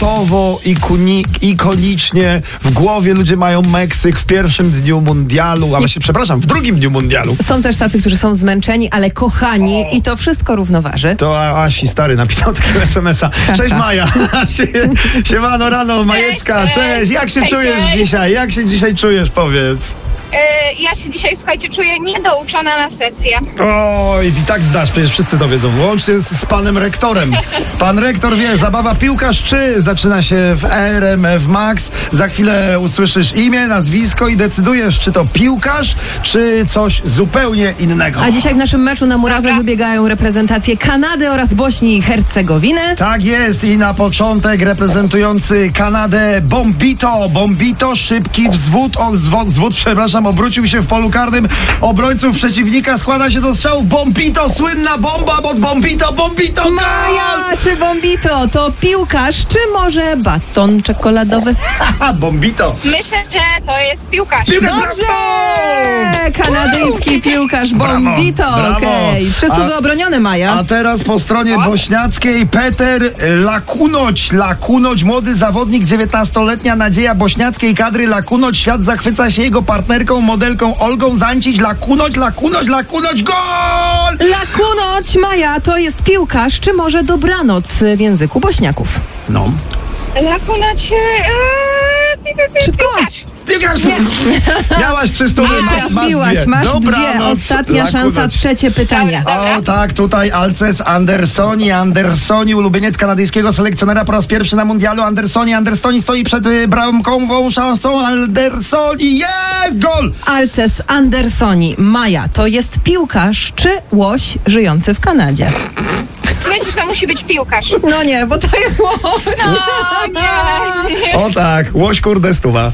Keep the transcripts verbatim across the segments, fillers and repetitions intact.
sportowo, ikoni- ikonicznie. W głowie ludzie mają Meksyk w pierwszym dniu mundialu, a właściwie, przepraszam, w drugim dniu mundialu. Są też tacy, którzy są zmęczeni, ale kochani i to wszystko równoważy. To A- Asi stary napisał takiego es em es a. Cześć Maja. Sie- Siemano rano, Majeczka. cześć. Cześć. Jak się Hej, czujesz cześć. dzisiaj? Jak się dzisiaj czujesz? Powiedz. Yy, ja się dzisiaj, słuchajcie, czuję niedouczona na sesję. Oj, i tak zdasz, przecież wszyscy to wiedzą, łącznie z, z panem rektorem. Pan rektor wie, zabawa piłkarz czy zaczyna się w R M F Max. Za chwilę usłyszysz imię, nazwisko i decydujesz, czy to piłkarz, czy coś zupełnie innego. A dzisiaj w naszym meczu na murawę wybiegają reprezentacje Kanady oraz Bośni i Hercegowiny. Tak jest i na początek reprezentujący Kanadę Bombito. Bombito, szybki wzwód, on zwód, zwód, przepraszam, obrócił się w polu karnym obrońców przeciwnika, składa się do strzałów. Bombito, słynna bomba od Bombito, Bombito, gol! Maja czy Bombito? To piłkarz czy może baton czekoladowy? Haha, Bombito. Myślę, że to jest piłkarz. Piłkarz, Dobrze! Kanadyjski piłkarz Bombito. brawo. Okej. Trzy stówy A- obronione, Maja. A teraz po stronie bośniackiej Peter Lakunoć. Lakunoć, młody zawodnik, dziewiętnastoletnia nadzieja bośniackiej kadry Lakunoć. Świat zachwyca się jego partnerką, modelką Olgą Zancić. Lakunoć, Lakunoć, Lakunoć, gol! Lakunoć, Maja, to jest piłkarz czy może dobranoc w języku bośniaków? No. Lakunać... Yy, Szybko. piłkarz. Piłkarz! Miałaś trzy stówy, masz, masz Trafiłaś, dwie. masz dwie. Dobranoc, Ostatnia Lakunoć. szansa, trzecie pytanie. Dobra. O tak, tutaj Alces Andersoni, Andersoni, ulubieniec kanadyjskiego selekcjonera po raz pierwszy na mundialu. Andersoni, Andersoni stoi przed y, bramkową szansą. Andersoni, jest gol! Alces Andersoni. Maja, to jest piłkarz czy łoś żyjący w Kanadzie? Myślę, że to musi być piłkarz. No nie, bo to jest łoś. O nie. O tak, łoś kurde stuwa.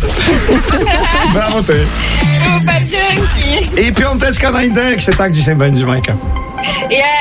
Brawo ty. Super, dzięki. I piąteczka na indeksie, tak dzisiaj będzie, Majka. Jej.